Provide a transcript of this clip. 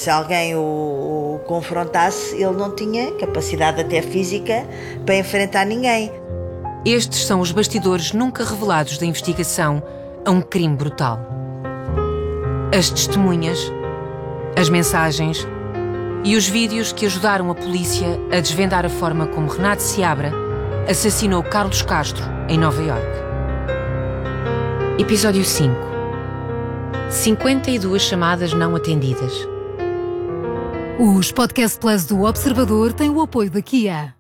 se alguém o confrontasse, ele não tinha capacidade até física para enfrentar ninguém. Estes são os bastidores nunca revelados da investigação a um crime brutal. As testemunhas, as mensagens e os vídeos que ajudaram a polícia a desvendar a forma como Renato Seabra assassinou Carlos Castro em Nova Iorque. Episódio 5. 52 chamadas não atendidas. Os Podcast Plus do Observador têm o apoio da Kia.